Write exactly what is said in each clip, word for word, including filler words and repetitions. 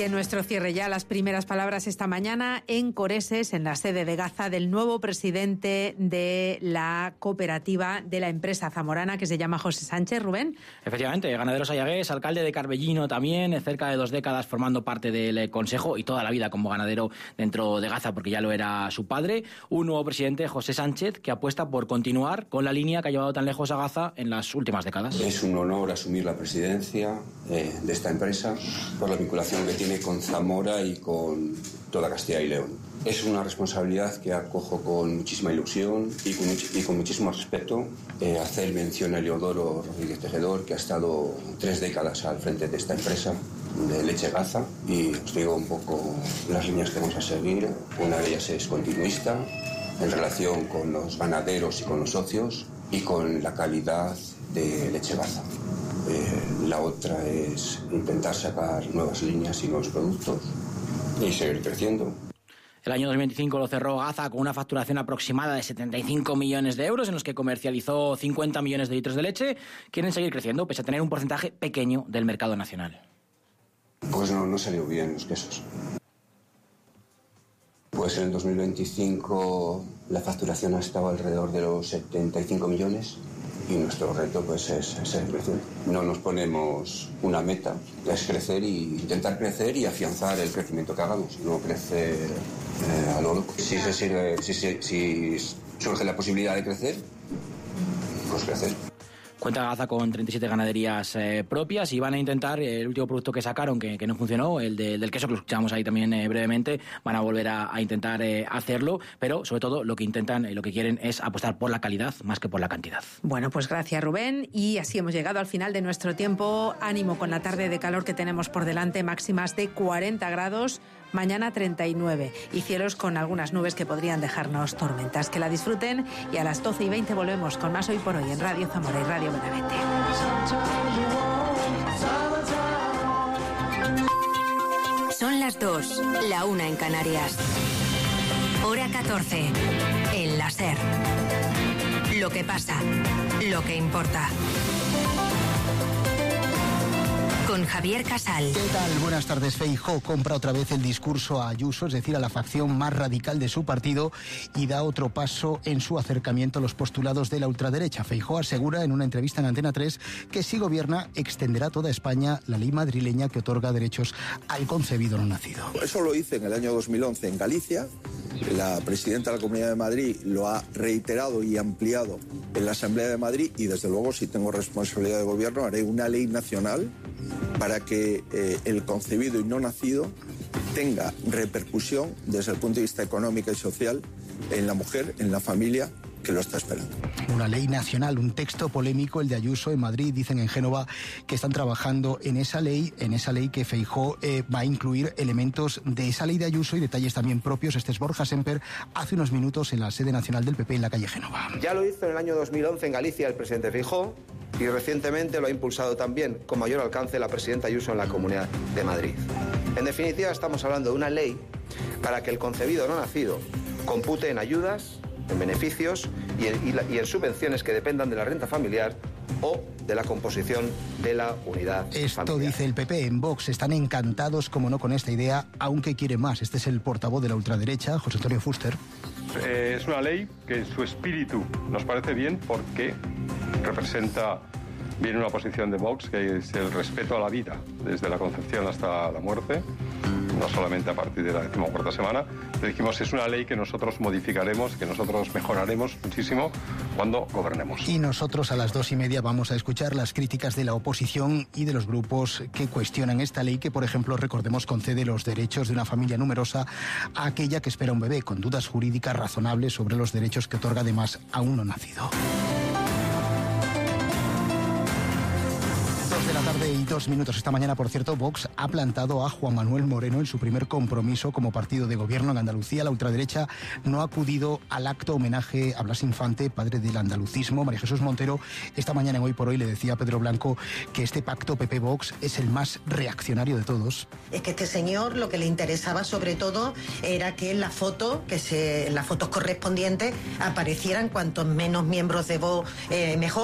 Y en nuestro cierre ya las primeras palabras esta mañana en Coreses, en la sede de Gaza, del nuevo presidente de la cooperativa de la empresa zamorana que se llama José Sánchez. Rubén. Efectivamente, ganadero sayagués, alcalde de Carbellino también, cerca de dos décadas formando parte del consejo y toda la vida como ganadero dentro de Gaza porque ya lo era su padre. Un nuevo presidente, José Sánchez, que apuesta por continuar con la línea que ha llevado tan lejos a Gaza en las últimas décadas. Es un honor asumir la presidencia eh, de esta empresa por la vinculación que tiene con Zamora y con toda Castilla y León. Es una responsabilidad que acojo con muchísima ilusión y con, y con muchísimo respeto. Eh, hacer mención a Eleodoro Rodríguez Tejedor, que ha estado tres décadas al frente de esta empresa de leche Gaza, y os digo un poco las líneas que vamos a seguir. Una de ellas es continuista en relación con los ganaderos y con los socios y con la calidad de leche Gaza. Eh, la otra es intentar sacar nuevas líneas y nuevos productos y seguir creciendo. El año dos mil veinticinco lo cerró Gaza con una facturación aproximada de setenta y cinco millones de euros, en los que comercializó cincuenta millones de litros de leche. Quieren seguir creciendo, pese a tener un porcentaje pequeño del mercado nacional. Pues no, no salió bien los quesos. Pues en el dos mil veinticinco la facturación ha estado alrededor de los setenta y cinco millones. Y nuestro reto pues es, es seguir creciendo. No nos ponemos una meta, es crecer y intentar crecer y afianzar el crecimiento que hagamos, no crecer eh, a lo loco. Si, se sirve, si, si, si surge la posibilidad de crecer, pues crecer. Cuenta Gaza con treinta y siete ganaderías eh, propias y van a intentar, eh, el último producto que sacaron que, que no funcionó, el de, del queso que lo escuchamos ahí también eh, brevemente, van a volver a, a intentar eh, hacerlo, pero sobre todo lo que intentan, eh, lo que quieren es apostar por la calidad más que por la cantidad. Bueno, pues gracias Rubén, y así hemos llegado al final de nuestro tiempo. Ánimo con la tarde de calor que tenemos por delante, máximas de cuarenta grados, mañana treinta y nueve y cielos con algunas nubes que podrían dejarnos tormentas. Que la disfruten y a las doce y veinte volvemos con más Hoy por Hoy en Radio Zamora y Radio Benavente. Son las dos, la una en Canarias. Hora catorce, en la SER. Lo que pasa, lo que importa. Con Javier Casal. ¿Qué tal? Buenas tardes. Feijóo compra otra vez el discurso a Ayuso, es decir, a la facción más radical de su partido, y da otro paso en su acercamiento a los postulados de la ultraderecha. Feijóo asegura en una entrevista en Antena tres que si gobierna extenderá a toda España la ley madrileña que otorga derechos al concebido no nacido. Eso lo hice en el año dos mil once en Galicia. La presidenta de la Comunidad de Madrid lo ha reiterado y ampliado en la Asamblea de Madrid, y desde luego, si tengo responsabilidad de gobierno, haré una ley nacional para que eh, el concebido y no nacido tenga repercusión desde el punto de vista económico y social en la mujer, en la familia que lo está esperando. Una ley nacional, un texto polémico, el de Ayuso en Madrid. Dicen en Génova que están trabajando en esa ley, en esa ley que Feijóo eh, va a incluir elementos de esa ley de Ayuso y detalles también propios. Este es Borja Semper, hace unos minutos en la sede nacional del P P en la calle Génova. Ya lo hizo en el año dos mil once en Galicia el presidente Feijóo, y recientemente lo ha impulsado también con mayor alcance la presidenta Ayuso en la Comunidad de Madrid. En definitiva, estamos hablando de una ley para que el concebido no nacido compute en ayudas, en beneficios y en, y, la, y en subvenciones que dependan de la renta familiar o de la composición de la unidad Esto familiar. Dice el P P. En Vox están encantados, como no, con esta idea, aunque quiere más. Este es el portavoz de la ultraderecha, José Antonio Fuster. Eh, es una ley que en su espíritu nos parece bien porque representa bien una posición de Vox, que es el respeto a la vida, desde la concepción hasta la muerte, no solamente a partir de la decimocuarta semana. Le dijimos, es una ley que nosotros modificaremos, que nosotros mejoraremos muchísimo cuando gobernemos. Y nosotros a las dos y media vamos a escuchar las críticas de la oposición y de los grupos que cuestionan esta ley que, por ejemplo, recordemos, concede los derechos de una familia numerosa a aquella que espera un bebé, con dudas jurídicas razonables sobre los derechos que otorga además a un no nacido. De la tarde y dos minutos esta mañana, por cierto, Vox ha plantado a Juan Manuel Moreno en su primer compromiso como partido de gobierno en Andalucía. La ultraderecha no ha acudido al acto homenaje a Blas Infante, padre del andalucismo. María Jesús Montero esta mañana en Hoy por Hoy le decía a Pedro Blanco que este pacto P P-Vox es el más reaccionario de todos. Es que este señor lo que le interesaba sobre todo era que en la foto, que se, en las fotos correspondientes aparecieran cuantos menos miembros de Vox eh, mejor,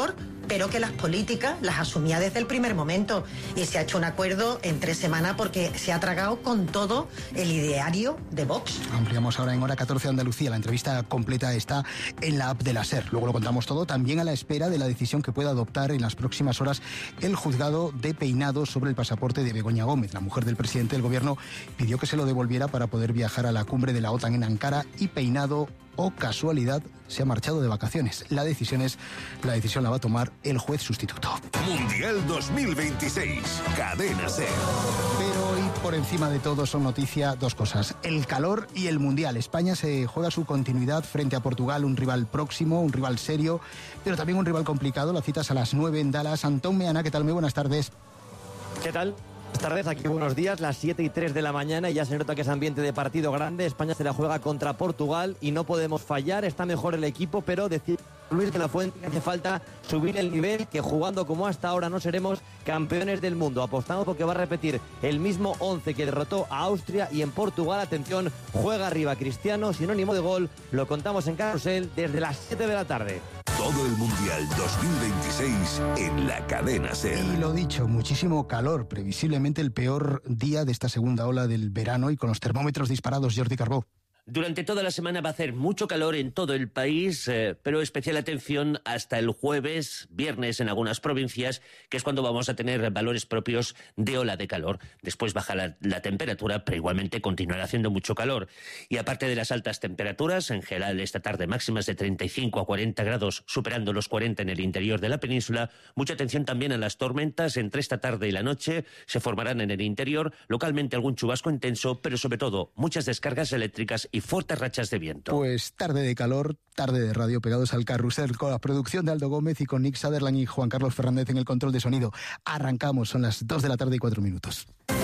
pero que las políticas las asumía desde el primer momento y se ha hecho un acuerdo en tres semanas porque se ha tragado con todo el ideario de Vox. Ampliamos ahora en Hora catorce Andalucía. La entrevista completa está en la app de la SER. Luego lo contamos todo, también a la espera de la decisión que pueda adoptar en las próximas horas el juzgado de Peinado sobre el pasaporte de Begoña Gómez. La mujer del presidente del gobierno pidió que se lo devolviera para poder viajar a la cumbre de la OTAN en Ankara y Peinado, o casualidad, se ha marchado de vacaciones. La decisión es, la decisión la va a tomar el juez sustituto. Mundial dos mil veintiséis, Cadena SER. Pero hoy, por encima de todo, son noticia dos cosas: el calor y el Mundial. España se juega su continuidad frente a Portugal, un rival próximo, un rival serio, pero también un rival complicado. La cita es a las nueve en Dallas. Antón Meana, ¿qué tal? Muy buenas tardes. ¿Qué tal? Buenas tardes, aquí buenos días, las siete y tres de la mañana y ya se nota que es ambiente de partido grande. España se la juega contra Portugal y no podemos fallar, está mejor el equipo, pero decir Luis de la Fuente que hace falta subir el nivel, que jugando como hasta ahora no seremos campeones del mundo. Apostamos porque va a repetir el mismo once que derrotó a Austria y en Portugal, atención, juega arriba Cristiano, sinónimo de gol, lo contamos en Carrusel desde las siete de la tarde. Todo el Mundial dos mil veintiséis en la Cadena SER. Y lo dicho, muchísimo calor, previsiblemente el peor día de esta segunda ola del verano y con los termómetros disparados. Jordi Carbó. Durante toda la semana va a hacer mucho calor en todo el país, eh, pero especial atención hasta el jueves, viernes en algunas provincias, que es cuando vamos a tener valores propios de ola de calor. Después baja la, la temperatura, pero igualmente continuará haciendo mucho calor. Y aparte de las altas temperaturas, en general esta tarde máximas de treinta y cinco a cuarenta grados, superando los cuarenta en el interior de la península. Mucha atención también a las tormentas. Entre esta tarde y la noche se formarán en el interior, localmente algún chubasco intenso, pero sobre todo muchas descargas eléctricas y fuertes rachas de viento. Pues tarde de calor, tarde de radio, pegados al carrusel, con la producción de Aldo Gómez y con Nick Sutherland y Juan Carlos Fernández en el control de sonido. Arrancamos, son las dos de la tarde y cuatro minutos.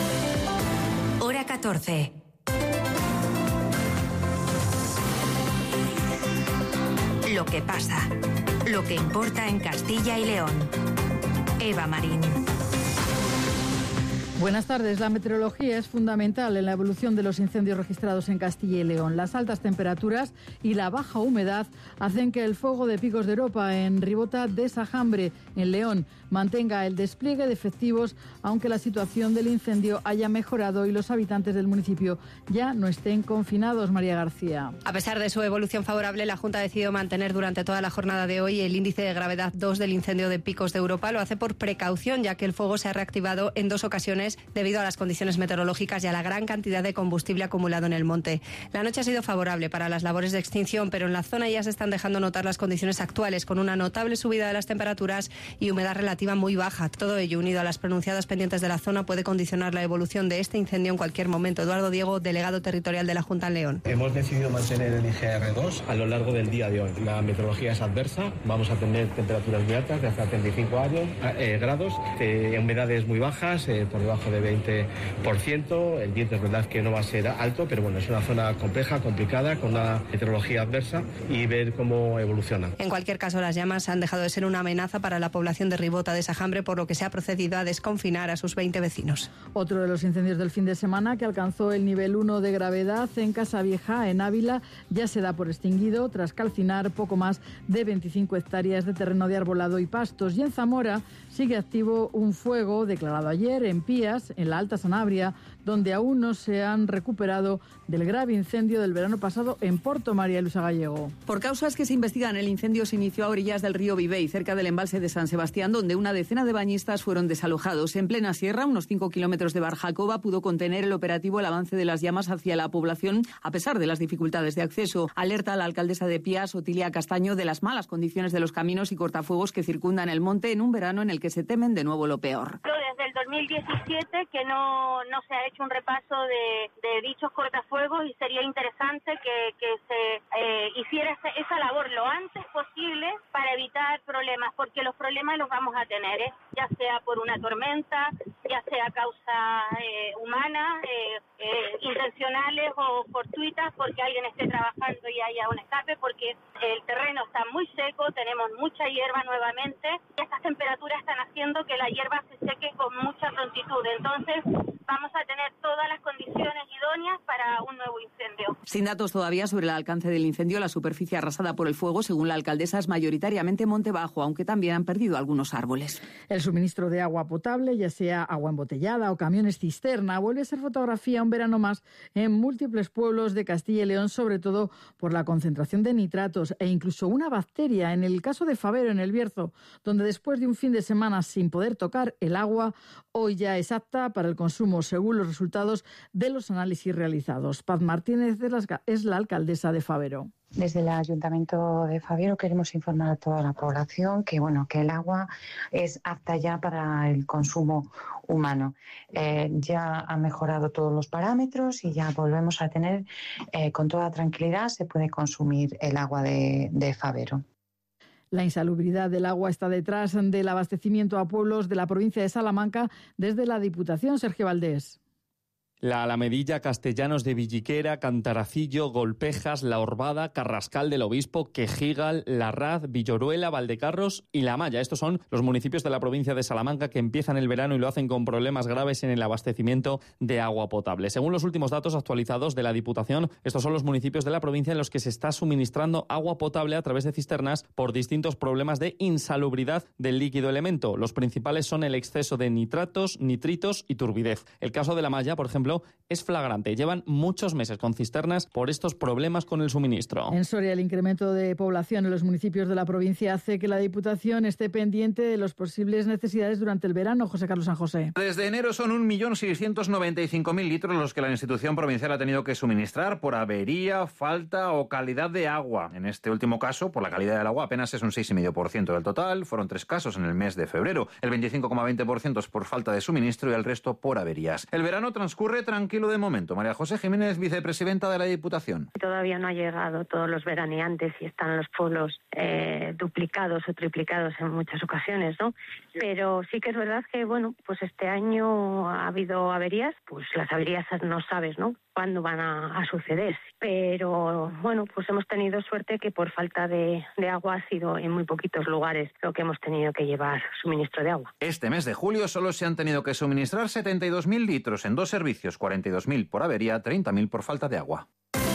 Hora catorce. Lo que pasa, lo que importa en Castilla y León. Eva Marín. Buenas tardes. La meteorología es fundamental en la evolución de los incendios registrados en Castilla y León. Las altas temperaturas y la baja humedad hacen que el fuego de Picos de Europa en Ribota de Sajambre, en León, mantenga el despliegue de efectivos, aunque la situación del incendio haya mejorado y los habitantes del municipio ya no estén confinados. María García. A pesar de su evolución favorable, la Junta ha decidido mantener durante toda la jornada de hoy el índice de gravedad dos del incendio de Picos de Europa. Lo hace por precaución, ya que el fuego se ha reactivado en dos ocasiones debido a las condiciones meteorológicas y a la gran cantidad de combustible acumulado en el monte. La noche ha sido favorable para las labores de extinción, pero en la zona ya se están dejando notar las condiciones actuales, con una notable subida de las temperaturas y humedad relativa muy baja. Todo ello, unido a las pronunciadas pendientes de la zona, puede condicionar la evolución de este incendio en cualquier momento. Eduardo Diego, delegado territorial de la Junta en León. Hemos decidido mantener el I G R dos a lo largo del día de hoy. La meteorología es adversa, vamos a tener temperaturas muy altas, de hasta treinta y cinco años, eh, grados, eh, humedades muy bajas, eh, por debajo de veinte por ciento. El viento es verdad que no va a ser alto, pero bueno, es una zona compleja, complicada, con una meteorología adversa y ver cómo evoluciona. En cualquier caso, las llamas han dejado de ser una amenaza para la población de Ribota de Sajambre, por lo que se ha procedido a desconfinar a sus veinte vecinos. Otro de los incendios del fin de semana, que alcanzó el nivel uno de gravedad en Casavieja, en Ávila, ya se da por extinguido tras calcinar poco más de veinticinco hectáreas de terreno de arbolado y pastos. Y en Zamora sigue activo un fuego declarado ayer en Pías, en la Alta Sanabria, donde aún no se han recuperado del grave incendio del verano pasado en Porto. María Luisa Gallego. Por causas que se investigan, el incendio se inició a orillas del río Vivey, cerca del embalse de San Sebastián, donde una decena de bañistas fueron desalojados. En plena sierra, unos cinco kilómetros de Barjacoba, pudo contener el operativo el avance de las llamas hacia la población, a pesar de las dificultades de acceso. Alerta a la alcaldesa de Pías, Otilia Castaño, de las malas condiciones de los caminos y cortafuegos que circundan el monte en un verano en el que se temen de nuevo lo peor. Desde el dos mil diecisiete que no, no se ha hecho un repaso de, de dichos cortafuegos y sería interesante que, que se eh, hiciera esa, esa labor lo antes posible para evitar problemas, porque los problemas los vamos a tener, ¿eh? Ya sea por una tormenta, ya sea causa eh, humana, eh, eh, intencionales o fortuitas, porque alguien esté trabajando y haya un escape, porque el terreno está muy seco, tenemos mucha hierba nuevamente, y estas temperaturas están haciendo que la hierba se seque con mucha prontitud. Entonces, vamos a tener todas las condiciones idóneas para un nuevo incendio. Sin datos todavía sobre el alcance del incendio, la superficie arrasada por el fuego, según la alcaldesa, es mayoritariamente monte bajo, aunque también han perdido algunos árboles. El suministro de agua potable, ya sea agua embotellada o camiones cisterna, vuelve a ser fotografía un verano más en múltiples pueblos de Castilla y León, sobre todo por la concentración de nitratos e incluso una bacteria. En el caso de Favero, en el Bierzo, donde después de un fin de semana sin poder tocar el agua, hoy ya es apta para el consumo, según los resultados de los análisis realizados. Paz Martínez es la alcaldesa de Favero. Desde el Ayuntamiento de Favero queremos informar a toda la población que, bueno, que el agua es apta ya para el consumo humano. Eh, ya han mejorado todos los parámetros y ya volvemos a tener, eh, con toda tranquilidad, se puede consumir el agua de, de Favero. La insalubridad del agua está detrás del abastecimiento a pueblos de la provincia de Salamanca desde la Diputación. Sergio Valdés. La Alamedilla, Castellanos de Villiquera, Cantaracillo, Golpejas, La Orbada, Carrascal del Obispo, Quejigal, Larraz, Villoruela, Valdecarros y La Maya. Estos son los municipios de la provincia de Salamanca que empiezan el verano y lo hacen con problemas graves en el abastecimiento de agua potable. Según los últimos datos actualizados de la Diputación, estos son los municipios de la provincia en los que se está suministrando agua potable a través de cisternas por distintos problemas de insalubridad del líquido elemento. Los principales son el exceso de nitratos, nitritos y turbidez. El caso de La Maya, por ejemplo, es flagrante. Llevan muchos meses con cisternas por estos problemas con el suministro. En Soria, el incremento de población en los municipios de la provincia hace que la Diputación esté pendiente de las posibles necesidades durante el verano. José Carlos San José. Desde enero son un millón seiscientos noventa y cinco mil litros los que la institución provincial ha tenido que suministrar por avería, falta o calidad de agua. En este último caso, por la calidad del agua, apenas es un seis coma cinco por ciento del total. Fueron tres casos en el mes de febrero. El veinticinco coma veinte por ciento es por falta de suministro y el resto por averías. El verano transcurre tranquilo de momento. María José Jiménez, vicepresidenta de la Diputación. Todavía no ha llegado todos los veraneantes y están los pueblos eh, duplicados o triplicados en muchas ocasiones, ¿no? Pero sí que es verdad que, bueno, pues este año ha habido averías, pues las averías no sabes, ¿no?, cuándo van a, a suceder. Pero, bueno, pues hemos tenido suerte que por falta de, de agua ha sido en muy poquitos lugares lo que hemos tenido que llevar suministro de agua. Este mes de julio solo se han tenido que suministrar setenta y dos mil litros en dos servicios, cuarenta y dos mil por avería, treinta mil por falta de agua.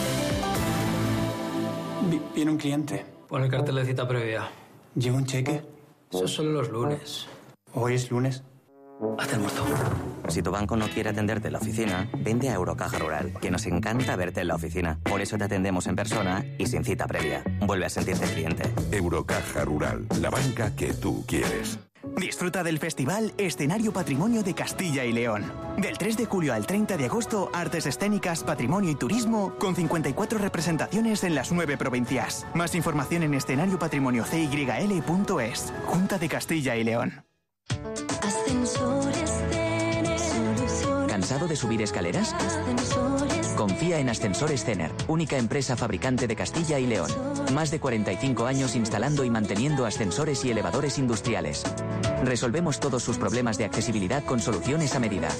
Viene un cliente. Pon el cartel de cita previa. ¿Lleva un cheque? Eso es solo los lunes. ¿Hoy es lunes? Haz el muerto. Si tu banco no quiere atenderte en la oficina, vende a Eurocaja Rural, que nos encanta verte en la oficina. Por eso te atendemos en persona y sin cita previa. Vuelve a sentirte cliente. Eurocaja Rural, la banca que tú quieres. Disfruta del festival Escenario Patrimonio de Castilla y León. Del tres de julio al treinta de agosto, artes escénicas, patrimonio y turismo, con cincuenta y cuatro representaciones en las nueve provincias. Más información en escenario patrimonio c y l punto es. Junta de Castilla y León. Ascensores Cener. ¿Cansado de subir escaleras? Ascensores. Confía en Ascensores Cener, única empresa fabricante de Castilla y León. Más de cuarenta y cinco años instalando y manteniendo ascensores y elevadores industriales. Resolvemos todos sus problemas de accesibilidad con soluciones a medida.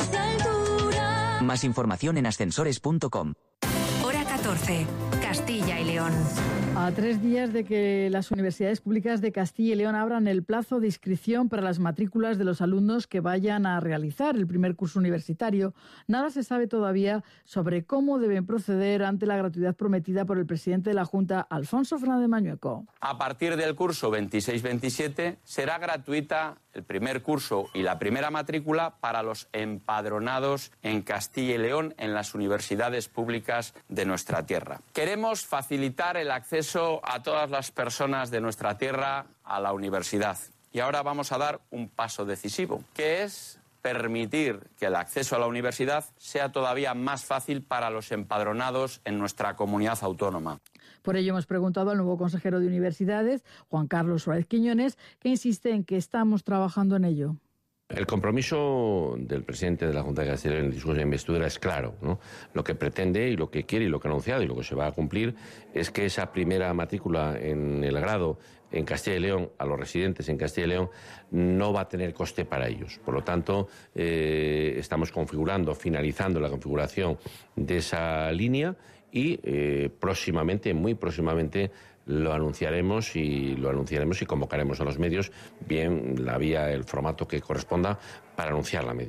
Más información en ascensores punto com. Hora catorce, Castilla y León. A tres días de que las universidades públicas de Castilla y León abran el plazo de inscripción para las matrículas de los alumnos que vayan a realizar el primer curso universitario, nada se sabe todavía sobre cómo deben proceder ante la gratuidad prometida por el presidente de la Junta, Alfonso Fernández Mañueco. A partir del curso veintiséis veintisiete será gratuita el primer curso y la primera matrícula para los empadronados en Castilla y León en las universidades públicas de nuestra tierra. Queremos facilitar el acceso a todas las personas de nuestra tierra a la universidad. Y ahora vamos a dar un paso decisivo, que es permitir que el acceso a la universidad sea todavía más fácil para los empadronados en nuestra comunidad autónoma. Por ello hemos preguntado al nuevo consejero de Universidades, Juan Carlos Suárez Quiñones, que insiste en que estamos trabajando en ello. El compromiso del presidente de la Junta de Castilla y León en el discurso de investidura es claro, ¿no? Lo que pretende y lo que quiere y lo que ha anunciado y lo que se va a cumplir es que esa primera matrícula en el grado en Castilla y León, a los residentes en Castilla y León, no va a tener coste para ellos. Por lo tanto, eh, estamos configurando, finalizando la configuración de esa línea y eh, próximamente, muy próximamente, lo anunciaremos y lo anunciaremos y convocaremos a los medios bien la vía, el formato que corresponda para anunciar la medida.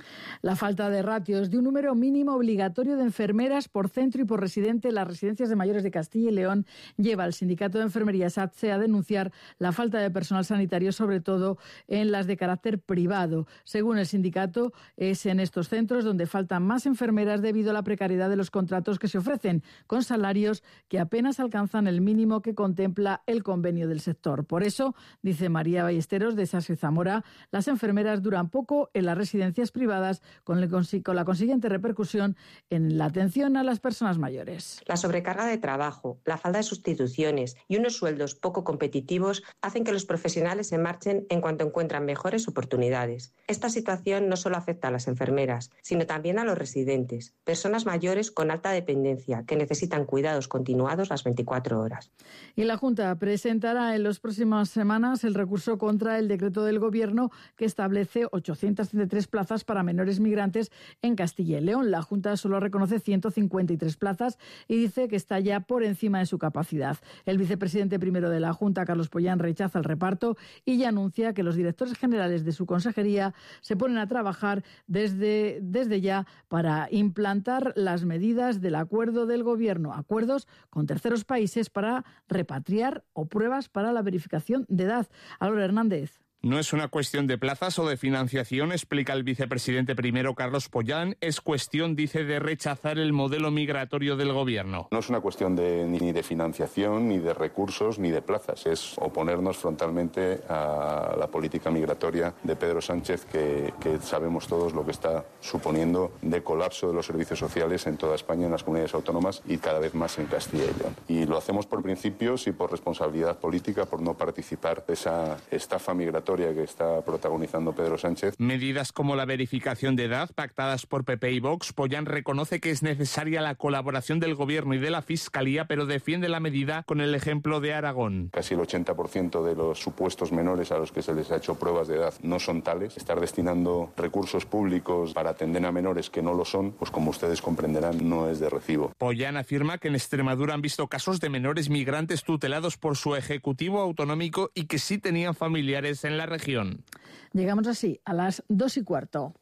La falta de ratios de un número mínimo obligatorio de enfermeras por centro y por residente en las residencias de mayores de Castilla y León lleva al sindicato de enfermería SATSE a denunciar la falta de personal sanitario, sobre todo en las de carácter privado. Según el sindicato, es en estos centros donde faltan más enfermeras debido a la precariedad de los contratos que se ofrecen, con salarios que apenas alcanzan el mínimo que contempla el convenio del sector. Por eso, dice María Ballesteros de SATSE Zamora, las enfermeras duran poco en las residencias privadas, con, el, con la consiguiente repercusión en la atención a las personas mayores. La sobrecarga de trabajo, la falta de sustituciones y unos sueldos poco competitivos hacen que los profesionales se marchen en cuanto encuentran mejores oportunidades. Esta situación no solo afecta a las enfermeras, sino también a los residentes, personas mayores con alta dependencia que necesitan cuidados continuados las veinticuatro horas. Y la Junta presentará en las próximas semanas el recurso contra el decreto del Gobierno que establece ochocientas treinta y tres plazas para menores migrantes en Castilla y León. La Junta solo reconoce ciento cincuenta y tres plazas y dice que está ya por encima de su capacidad. El vicepresidente primero de la Junta, Carlos Pollán, rechaza el reparto y ya anuncia que los directores generales de su consejería se ponen a trabajar desde, desde ya para implantar las medidas del acuerdo del Gobierno, acuerdos con terceros países para repatriar o pruebas para la verificación de edad. Álvaro Hernández. No es una cuestión de plazas o de financiación, explica el vicepresidente primero Carlos Pollán. Es cuestión, dice, de rechazar el modelo migratorio del Gobierno. No es una cuestión de, ni de financiación, ni de recursos, ni de plazas. Es oponernos frontalmente a la política migratoria de Pedro Sánchez, que, que sabemos todos lo que está suponiendo de colapso de los servicios sociales en toda España, en las comunidades autónomas y cada vez más en Castilla y León. Y lo hacemos por principios y por responsabilidad política, por no participar de esa estafa migratoria que está protagonizando Pedro Sánchez. Medidas como la verificación de edad, pactadas por P P y Vox, Pollán reconoce que es necesaria la colaboración del Gobierno y de la Fiscalía, pero defiende la medida con el ejemplo de Aragón. Casi el ochenta por ciento de los supuestos menores a los que se les ha hecho pruebas de edad no son tales. Estar destinando recursos públicos para atender a menores que no lo son, pues como ustedes comprenderán, no es de recibo. Pollán afirma que en Extremadura han visto casos de menores migrantes tutelados por su ejecutivo autonómico y que sí tenían familiares en la región. Llegamos así a las dos y cuarto.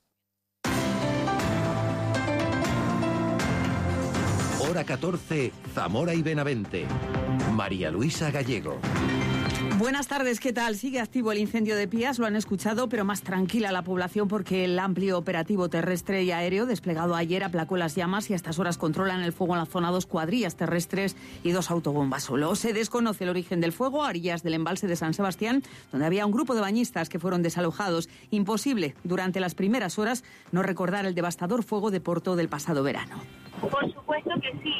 Hora catorce, Zamora y Benavente. María Luisa Gallego. Buenas tardes, ¿qué tal? Sigue activo el incendio de Pías, lo han escuchado, pero más tranquila la población porque el amplio operativo terrestre y aéreo desplegado ayer aplacó las llamas y a estas horas controlan el fuego en la zona dos cuadrillas terrestres y dos autobombas solo. Se desconoce el origen del fuego a orillas del embalse de San Sebastián, donde había un grupo de bañistas que fueron desalojados. Imposible, durante las primeras horas, no recordar el devastador fuego de Porto del pasado verano. Por supuesto que sí.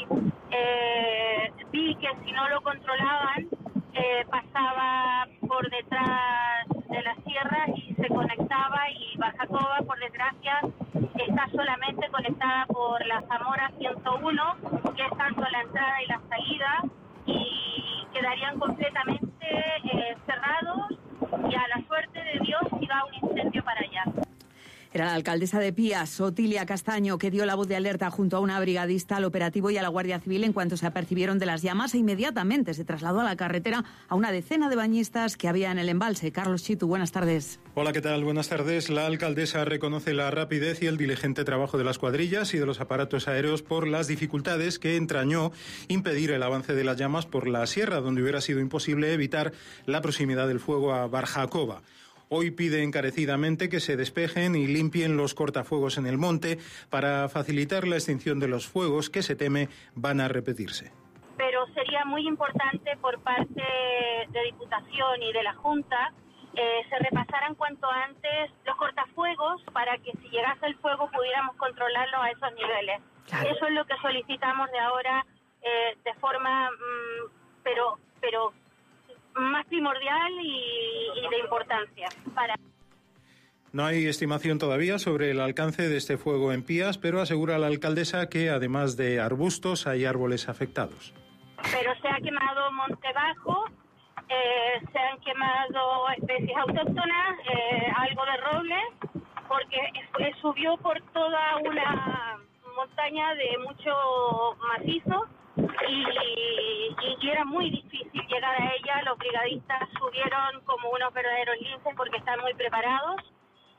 Eh, vi que si no lo controlaban, Eh, pasaba por detrás de la sierra y se conectaba, y Bajacoba, por desgracia, está solamente conectada por la Zamora ciento uno, que es tanto la entrada y la salida, y quedarían completamente eh, cerrados, y a la suerte de Dios iba un incendio para allá. Era la alcaldesa de Pías, Otilia Castaño, que dio la voz de alerta junto a una brigadista al operativo y a la Guardia Civil en cuanto se apercibieron de las llamas, e inmediatamente se trasladó a la carretera a una decena de bañistas que había en el embalse. Carlos Chitu, buenas tardes. Hola, ¿qué tal? Buenas tardes. La alcaldesa reconoce la rapidez y el diligente trabajo de las cuadrillas y de los aparatos aéreos por las dificultades que entrañó impedir el avance de las llamas por la sierra, donde hubiera sido imposible evitar la proximidad del fuego a Barjacoba. Hoy pide encarecidamente que se despejen y limpien los cortafuegos en el monte para facilitar la extinción de los fuegos que se teme van a repetirse. Pero sería muy importante por parte de Diputación y de la Junta eh, se repasaran cuanto antes los cortafuegos para que si llegase el fuego pudiéramos controlarlo a esos niveles. Claro. Eso es lo que solicitamos de ahora eh, de forma, mmm, pero, pero más primordial y, y de importancia para... No hay estimación todavía sobre el alcance de este fuego en Pías, pero asegura la alcaldesa que además de arbustos hay árboles afectados. Pero se ha quemado monte bajo, eh, se han quemado especies autóctonas, eh, algo de roble, porque eh, subió por toda una montaña de mucho macizo. Y, y, y era muy difícil llegar a ella. Los brigadistas subieron como unos verdaderos linces porque están muy preparados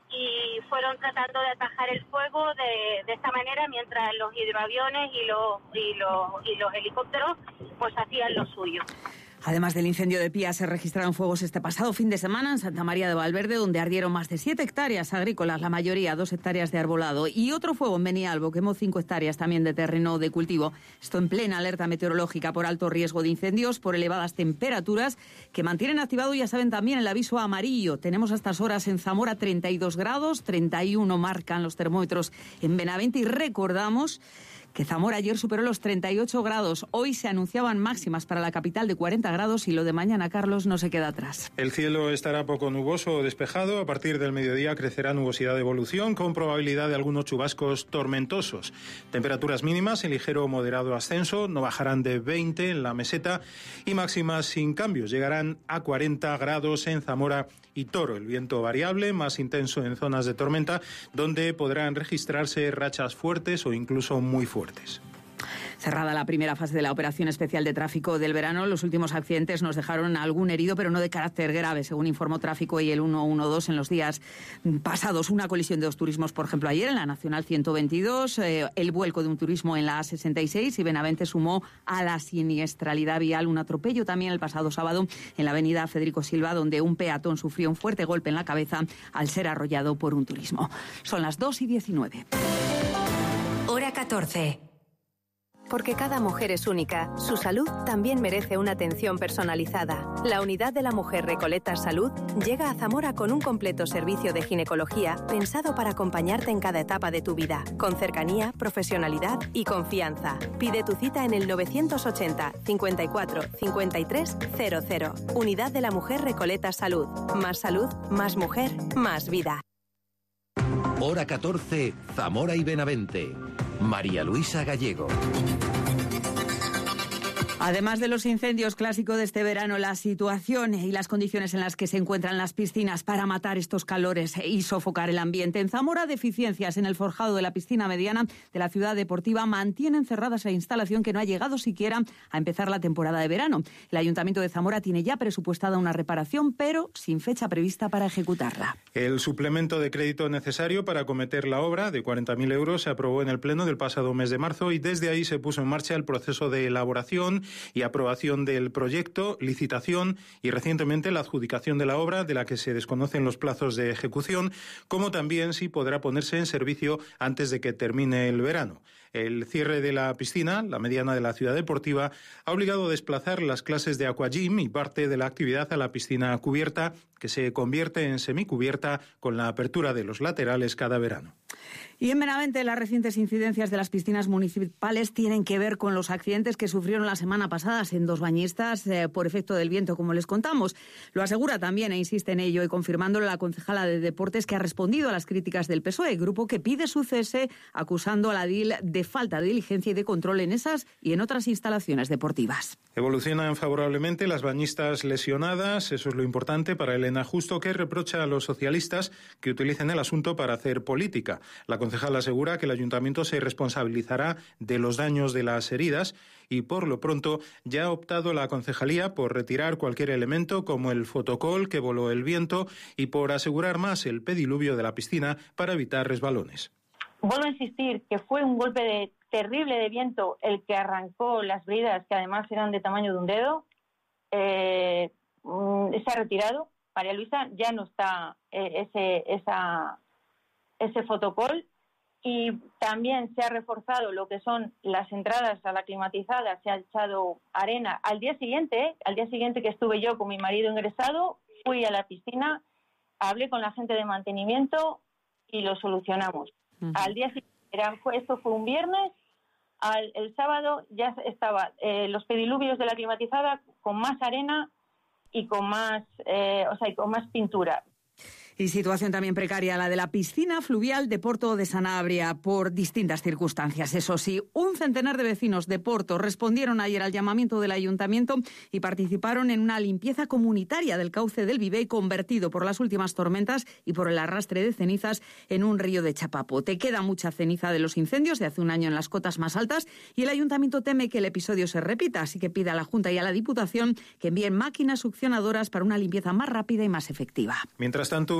y fueron tratando de atajar el fuego de, de esta manera mientras los hidroaviones y los, y los, y los helicópteros pues hacían lo suyo. Además del incendio de Pía, se registraron fuegos este pasado fin de semana en Santa María de Valverde, donde ardieron más de siete hectáreas agrícolas, la mayoría dos hectáreas de arbolado, y otro fuego en Benialbo quemó cinco hectáreas también de terreno de cultivo. Esto en plena alerta meteorológica por alto riesgo de incendios, por elevadas temperaturas que mantienen activado, ya saben, también el aviso amarillo. Tenemos a estas horas en Zamora treinta y dos grados, treinta y uno marcan los termómetros en Benavente, y recordamos que Zamora ayer superó los treinta y ocho grados. Hoy se anunciaban máximas para la capital de cuarenta grados y lo de mañana, Carlos, no se queda atrás. El cielo estará poco nuboso o despejado. A partir del mediodía crecerá nubosidad de evolución con probabilidad de algunos chubascos tormentosos. Temperaturas mínimas en ligero o moderado ascenso, no bajarán de veinte en la meseta, y máximas sin cambios. Llegarán a cuarenta grados en Zamora y Toro. El viento variable, más intenso en zonas de tormenta, donde podrán registrarse rachas fuertes o incluso muy fuertes. Cerrada la primera fase de la operación especial de tráfico del verano, los últimos accidentes nos dejaron algún herido, pero no de carácter grave, según informó Tráfico y el ciento doce en los días pasados. Una colisión de dos turismos, por ejemplo, ayer en la Nacional ciento veintidós, eh, el vuelco de un turismo en la A sesenta y seis, y Benavente sumó a la siniestralidad vial un atropello también el pasado sábado en la avenida Federico Silva, donde un peatón sufrió un fuerte golpe en la cabeza al ser arrollado por un turismo. Son las dos y diecinueve. Hora catorce. Porque cada mujer es única, su salud también merece una atención personalizada. La Unidad de la Mujer Recoletas Salud llega a Zamora con un completo servicio de ginecología pensado para acompañarte en cada etapa de tu vida, con cercanía, profesionalidad y confianza. Pide tu cita en el novecientos ochenta, cincuenta y cuatro, cincuenta y tres cero cero. Unidad de la Mujer Recoletas Salud. Más salud, más mujer, más vida. Hora catorce, Zamora y Benavente. María Luisa Gallego. Además de los incendios clásicos de este verano, la situación y las condiciones en las que se encuentran las piscinas para matar estos calores y sofocar el ambiente. En Zamora, deficiencias en el forjado de la piscina mediana de la ciudad deportiva mantienen cerrada esa instalación que no ha llegado siquiera a empezar la temporada de verano. El Ayuntamiento de Zamora tiene ya presupuestada una reparación, pero sin fecha prevista para ejecutarla. El suplemento de crédito necesario para acometer la obra, de cuarenta mil euros, se aprobó en el Pleno del pasado mes de marzo, y desde ahí se puso en marcha el proceso de elaboración y aprobación del proyecto, licitación y recientemente la adjudicación de la obra, de la que se desconocen los plazos de ejecución, como también si podrá ponerse en servicio antes de que termine el verano. El cierre de la piscina, la mediana de la ciudad deportiva, ha obligado a desplazar las clases de aquagym y parte de la actividad a la piscina cubierta, que se convierte en semicubierta con la apertura de los laterales cada verano. Y en Benavente, las recientes incidencias de las piscinas municipales tienen que ver con los accidentes que sufrieron la semana pasada en dos bañistas eh, por efecto del viento, como les contamos. Lo asegura también e insiste en ello, y confirmándolo la concejala de Deportes, que ha respondido a las críticas del P S O E, grupo que pide su cese, acusando a la D I L de falta de diligencia y de control en esas y en otras instalaciones deportivas. Evolucionan favorablemente las bañistas lesionadas, eso es lo importante para Elena Justo, que reprocha a los socialistas que utilicen el asunto para hacer política. La concejal asegura que el ayuntamiento se responsabilizará de los daños de las heridas y por lo pronto ya ha optado la concejalía por retirar cualquier elemento como el fotocol que voló el viento y por asegurar más el pediluvio de la piscina para evitar resbalones. Vuelvo a insistir que fue un golpe de, terrible de viento el que arrancó las bridas, que además eran de tamaño de un dedo. Eh, se ha retirado. María Luisa, ya no está eh, ese, esa, ese fotocol, y también se ha reforzado lo que son las entradas a la climatizada, se ha echado arena. Al día siguiente, al día siguiente que estuve yo con mi marido ingresado, fui a la piscina, hablé con la gente de mantenimiento y lo solucionamos. Uh-huh. Al día siguiente, era, fue, esto fue un viernes, al, el sábado ya estaba eh, los pediluvios de la climatizada con más arena y con más, eh, o sea, y con más pintura. Y situación también precaria la de la piscina fluvial de Porto de Sanabria por distintas circunstancias. Eso sí, un centenar de vecinos de Porto respondieron ayer al llamamiento del ayuntamiento y participaron en una limpieza comunitaria del cauce del Vivey, convertido por las últimas tormentas y por el arrastre de cenizas en un río de chapapote. Queda mucha ceniza de los incendios de hace un año en las cotas más altas y el ayuntamiento teme que el episodio se repita, así que pide a la Junta y a la Diputación que envíen máquinas succionadoras para una limpieza más rápida y más efectiva. Mientras tanto,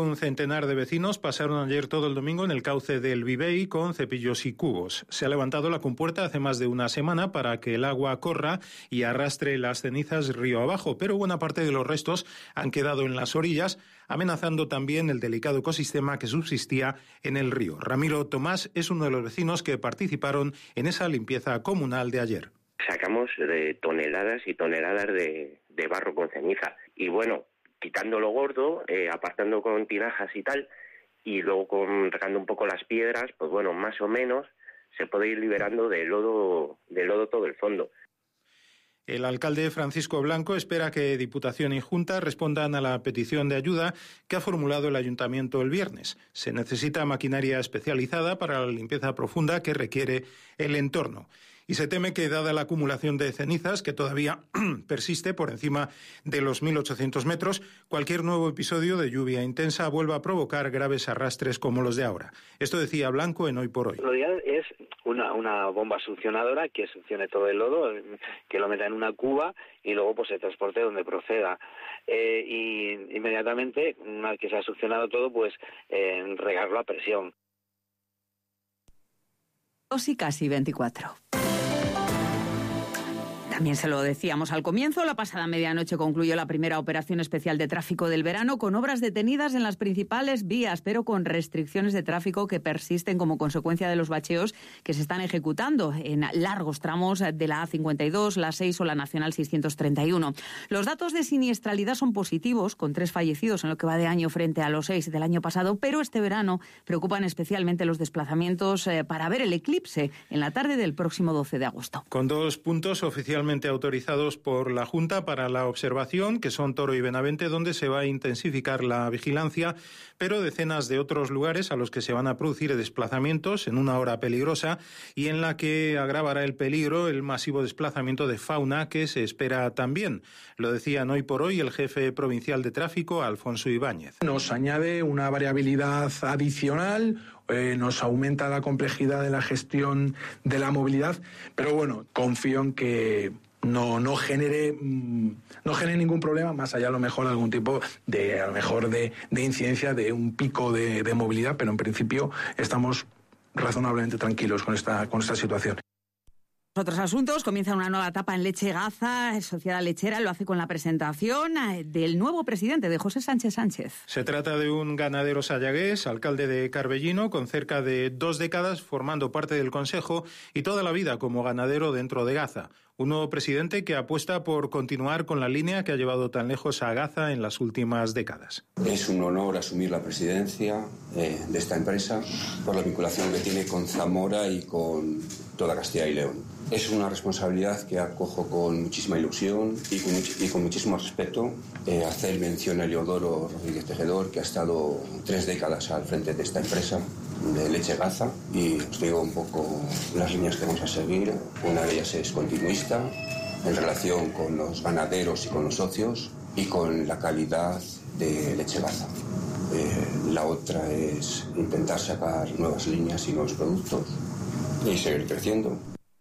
un centenar de vecinos pasaron ayer todo el domingo en el cauce del Vivey con cepillos y cubos. Se ha levantado la compuerta hace más de una semana para que el agua corra y arrastre las cenizas río abajo, pero buena parte de los restos han quedado en las orillas, amenazando también el delicado ecosistema que subsistía en el río. Ramiro Tomás es uno de los vecinos que participaron en esa limpieza comunal de ayer. Sacamos de toneladas y toneladas de, de barro con ceniza y bueno, quitando lo gordo, eh, apartando con tinajas y tal, y luego con, regando un poco las piedras, pues bueno, más o menos se puede ir liberando de lodo, de lodo todo el fondo. El alcalde Francisco Blanco espera que Diputación y Junta respondan a la petición de ayuda que ha formulado el Ayuntamiento el viernes. Se necesita maquinaria especializada para la limpieza profunda que requiere el entorno. Y se teme que, dada la acumulación de cenizas, que todavía persiste por encima de los mil ochocientos metros, cualquier nuevo episodio de lluvia intensa vuelva a provocar graves arrastres como los de ahora. Esto decía Blanco en Hoy por Hoy. Lo ideal es una, una bomba succionadora que succione todo el lodo, que lo meta en una cuba y luego pues se transporte donde proceda. Eh, y inmediatamente, una vez que se ha succionado todo, pues eh, regarlo a presión. Dos y casi veinticuatro. También se lo decíamos al comienzo, la pasada medianoche concluyó la primera operación especial de tráfico del verano con obras detenidas en las principales vías, pero con restricciones de tráfico que persisten como consecuencia de los bacheos que se están ejecutando en largos tramos de la A cincuenta y dos, la seis o la Nacional seiscientos treinta y uno. Los datos de siniestralidad son positivos, con tres fallecidos en lo que va de año frente a los seis del año pasado, pero este verano preocupan especialmente los desplazamientos eh, para ver el eclipse en la tarde del próximo doce de agosto. Con dos puntos oficialmente autorizados por la Junta para la observación, que son Toro y Benavente, donde se va a intensificar la vigilancia, pero decenas de otros lugares a los que se van a producir desplazamientos en una hora peligrosa y en la que agravará el peligro el masivo desplazamiento de fauna que se espera también. Lo decían Hoy por Hoy el jefe provincial de tráfico, Alfonso Ibáñez. Nos añade una variabilidad adicional, eh, nos aumenta la complejidad de la gestión de la movilidad, pero bueno, confío en que no no genere no genere ningún problema, más allá a lo mejor algún tipo de a lo mejor de, de incidencia de un pico de, de movilidad, pero en principio estamos razonablemente tranquilos con esta con esta situación. Otros asuntos, comienza una nueva etapa en Leche Gaza, Sociedad Lechera, lo hace con la presentación del nuevo presidente, de José Sánchez Sánchez. Se trata de un ganadero sayagués, alcalde de Carbellino, con cerca de dos décadas formando parte del Consejo y toda la vida como ganadero dentro de Gaza. Un nuevo presidente que apuesta por continuar con la línea que ha llevado tan lejos a Gaza en las últimas décadas. Es un honor asumir la presidencia eh, de esta empresa por la vinculación que tiene con Zamora y con toda Castilla y León. Es una responsabilidad que acojo con muchísima ilusión y con, y con muchísimo respeto. Eh, hacer mención a Leodoro Rodríguez Tejedor, que ha estado tres décadas al frente de esta empresa de Leche Gaza, y os digo un poco las líneas que vamos a seguir. Una de ellas es continuista en relación con los ganaderos y con los socios y con la calidad de Leche Gaza. Eh, la otra es intentar sacar nuevas líneas y nuevos productos y seguir creciendo.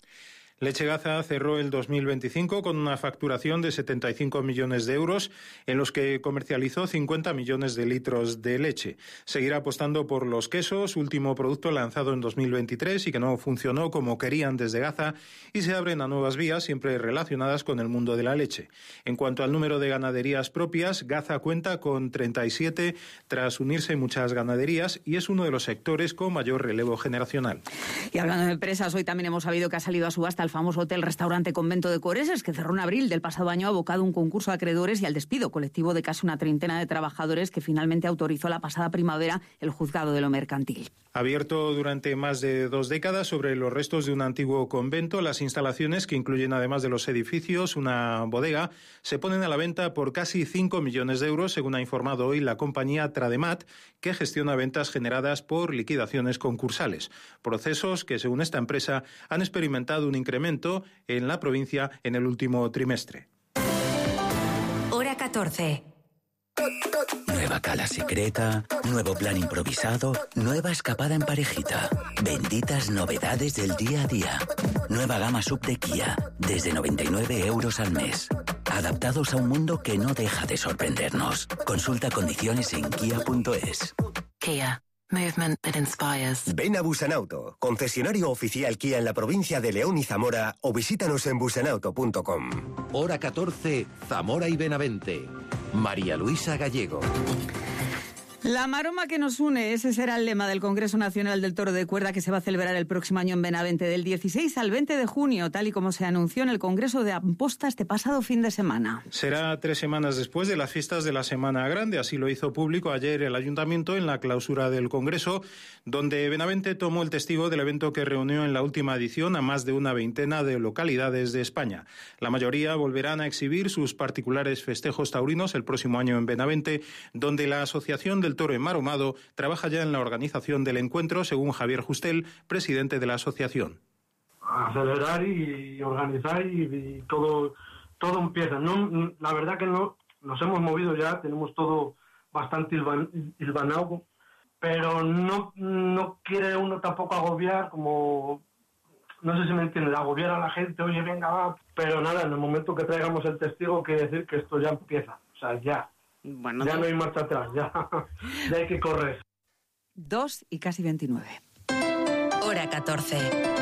Leche Gaza cerró el dos mil veinticinco con una facturación de setenta y cinco millones de euros, en los que comercializó cincuenta millones de litros de leche. Seguirá apostando por los quesos, último producto lanzado en dos mil veintitrés y que no funcionó como querían desde Gaza, y se abren a nuevas vías siempre relacionadas con el mundo de la leche. En cuanto al número de ganaderías propias, Gaza cuenta con treinta y siete tras unirse muchas ganaderías y es uno de los sectores con mayor relevo generacional. Y hablando de empresas, hoy también hemos sabido que ha salido a subasta el famoso hotel-restaurante Convento de Coreses, que cerró en abril del pasado año, ha abocado un concurso a acreedores y al despido colectivo de casi una treintena de trabajadores que finalmente autorizó la pasada primavera el juzgado de lo mercantil. Abierto durante más de dos décadas sobre los restos de un antiguo convento, las instalaciones, que incluyen además de los edificios una bodega, se ponen a la venta por casi cinco millones de euros, según ha informado hoy la compañía Trademat, que gestiona ventas generadas por liquidaciones concursales. Procesos que, según esta empresa, han experimentado un incremento en la provincia en el último trimestre. Hora catorce. Nueva cala secreta, nuevo plan improvisado, nueva escapada en parejita. Benditas novedades del día a día. Nueva gama sub de Kia, desde noventa y nueve euros al mes. adaptados a un mundo que no deja de sorprendernos. Consulta condiciones en kia punto es. Kia. Movement that inspires. Ven a Busanauto, concesionario oficial Kia en la provincia de León y Zamora, o visítanos en busanauto punto com. Hora catorce, Zamora y Benavente. María Luisa Gallego. La maroma que nos une, ese será el lema del Congreso Nacional del Toro de Cuerda que se va a celebrar el próximo año en Benavente, del dieciséis al veinte de junio, tal y como se anunció en el Congreso de Amposta este pasado fin de semana. Será tres semanas después de las fiestas de la Semana Grande, así lo hizo público ayer el Ayuntamiento en la clausura del Congreso, donde Benavente tomó el testigo del evento que reunió en la última edición a más de una veintena de localidades de España. La mayoría volverán a exhibir sus particulares festejos taurinos el próximo año en Benavente, donde la Asociación del Toro Enmaromado trabaja ya en la organización del encuentro, según Javier Justel, presidente de la asociación. Acelerar y organizar y, y todo todo empieza. No, la verdad que no nos hemos movido ya, tenemos todo bastante hilvan, hilvanado, pero no, no quiere uno tampoco agobiar, como, no sé si me entiendes, agobiar a la gente, oye, venga, va, pero nada, en el momento que traigamos el testigo quiere decir que esto ya empieza, o sea, ya. Bueno, ya no hay marcha atrás, ya, ya hay que correr. Dos y casi veintinueve. Hora catorce.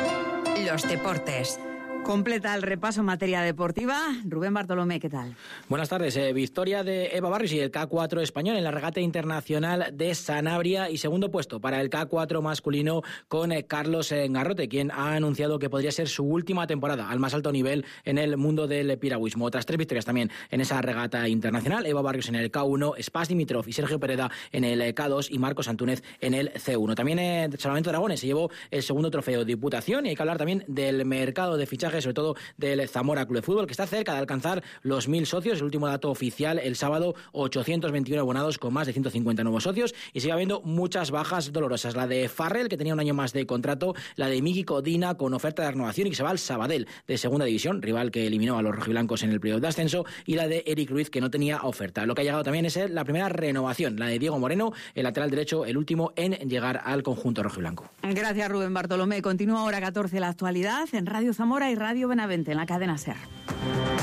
Los deportes. Completa el repaso en materia deportiva. Rubén Bartolomé, ¿qué tal? Buenas tardes. Eh, victoria de Eva Barrios y el K cuatro español en la regata internacional de Sanabria y segundo puesto para el K cuatro masculino con eh, Carlos eh, Garrote, quien ha anunciado que podría ser su última temporada al más alto nivel en el mundo del piragüismo. Otras tres victorias también en esa regata internacional. Eva Barrios en el K uno, Spas Dimitrov y Sergio Pereda en el K dos y Marcos Antúnez en el C uno. También eh, Salvamento Dragones se llevó el segundo trofeo Diputación y hay que hablar también del mercado de fichajes, sobre todo del Zamora Club de Fútbol, que está cerca de alcanzar los mil socios. El último dato oficial, el sábado, ochocientos veintiuno abonados con más de ciento cincuenta nuevos socios y sigue habiendo muchas bajas dolorosas. La de Farrell, que tenía un año más de contrato, la de Miki Codina con oferta de renovación y que se va al Sabadell de segunda división, rival que eliminó a los rojiblancos en el periodo de ascenso, y la de Eric Ruiz, que no tenía oferta. Lo que ha llegado también es la primera renovación, la de Diego Moreno, el lateral derecho, el último en llegar al conjunto rojiblanco. Gracias, Rubén Bartolomé. Continúa Hora catorce la actualidad en Radio Zamora y Radio Benavente, en la cadena SER.